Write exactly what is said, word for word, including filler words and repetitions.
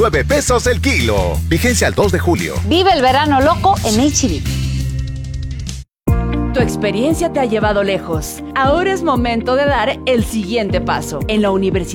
nueve pesos el kilo. Vigencia al dos de julio. Vive el verano loco en H E B. Tu experiencia te ha llevado lejos. Ahora es momento de dar el siguiente paso. En la Universidad